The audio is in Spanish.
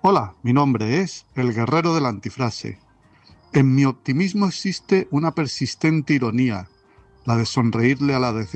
Hola, mi nombre es el guerrero de la antifrase. En mi optimismo existe una persistente ironía, la de sonreírle a la